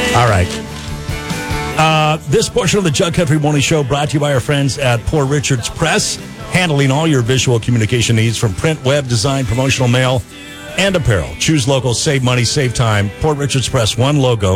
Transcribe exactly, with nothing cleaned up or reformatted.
All right. Uh, this portion of the Jug Country Morning Show brought to you by our friends at Poor Richard's Press, handling all your visual communication needs from print, web, design, promotional mail, and apparel. Choose local, save money, save time. Poor Richard's Press, one logo.